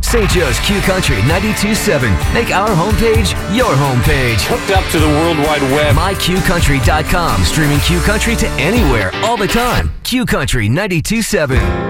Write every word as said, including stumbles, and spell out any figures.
Saint Joe's Q Country ninety-two point seven. Make our homepage your homepage. Hooked up to the World Wide Web. my q country dot com. Streaming Q Country to anywhere, all the time. Q Country ninety-two point seven.